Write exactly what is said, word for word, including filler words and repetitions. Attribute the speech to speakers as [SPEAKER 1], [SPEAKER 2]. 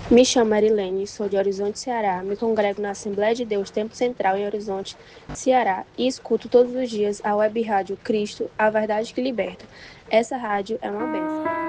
[SPEAKER 1] Me chamo Marilene, sou de Horizonte, Ceará. Me congrego na Assembleia de Deus Tempo Central em Horizonte, Ceará, e escuto todos os dias a web rádio Cristo, a verdade que liberta. Essa rádio é uma bênção.